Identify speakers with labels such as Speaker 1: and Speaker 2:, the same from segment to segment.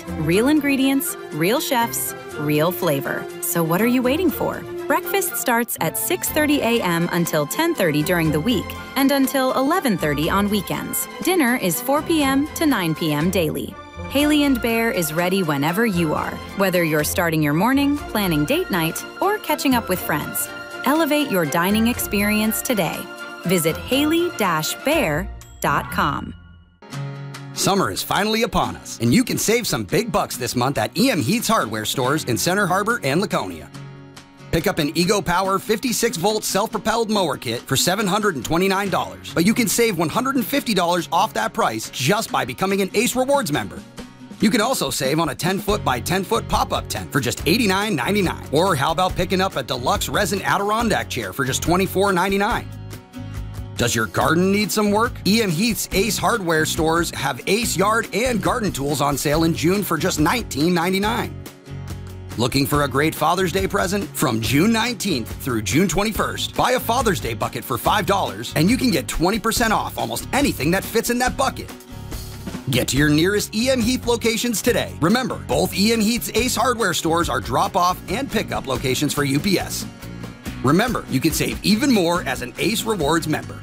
Speaker 1: Real ingredients, real chefs, real flavor. So what are you waiting for? Breakfast starts at 6:30 a.m. until 10:30 during the week and until 11:30 on weekends. Dinner is 4 p.m. to 9 p.m. daily. Haley & Bear is ready whenever you are, whether you're starting your morning, planning date night, or catching up with friends. Elevate your dining experience today. Visit haley-bear.com.
Speaker 2: Summer is finally upon us, and you can save some big bucks this month at EM Heath's hardware stores in Center Harbor and Laconia. Pick up an Ego Power 56-volt self-propelled mower kit for $729, but you can save $150 off that price just by becoming an Ace Rewards member. You can also save on a 10-foot by 10-foot pop-up tent for just $89.99. Or how about picking up a deluxe resin Adirondack chair for just $24.99? Does your garden need some work? EM Heath's Ace hardware stores have Ace yard and garden tools on sale in June for just $19.99. Looking for a great Father's Day present? From June 19th through June 21st, buy a Father's Day bucket for $5 and you can get 20% off almost anything that fits in that bucket. Get to your nearest EM Heath locations today. Remember, both EM Heath's Ace hardware stores are drop-off and pickup locations for UPS. Remember, you can save even more as an Ace Rewards member.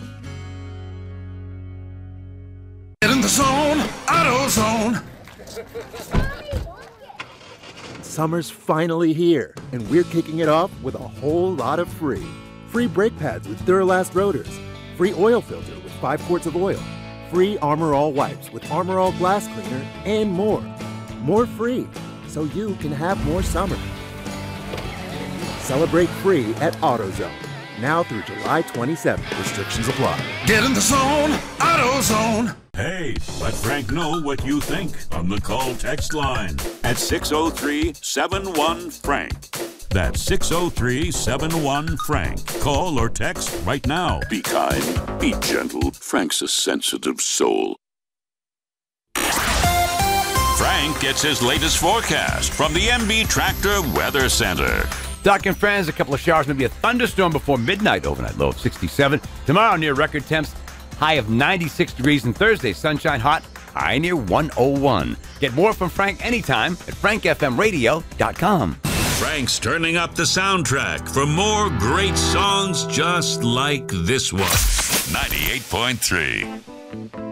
Speaker 3: Get in the zone, AutoZone.
Speaker 4: Summer's finally here, and we're kicking it off with a whole lot of free. Free brake pads with Duralast rotors. Free oil filter with 5 quarts of oil. Free Armor All wipes with Armor All glass cleaner, and more. More free, so you can have more summer. Celebrate free at AutoZone. Now through July 27th. Restrictions apply.
Speaker 3: Get in the zone, AutoZone.
Speaker 5: Hey, let Frank know what you think on the call text line at 603-71-FRANK. That's 603-71-FRANK. Call or text right now.
Speaker 6: Be kind, be gentle. Frank's a sensitive soul.
Speaker 5: Frank gets his latest forecast from the MB Tractor Weather Center.
Speaker 7: Doc and friends, a couple of showers, maybe a thunderstorm before midnight. Overnight low of 67. Tomorrow near record temps, high of 96 degrees. And Thursday, sunshine hot, high near 101. Get more from Frank anytime at frankfmradio.com.
Speaker 5: Frank's turning up the soundtrack for more great songs just like this one. 98.3.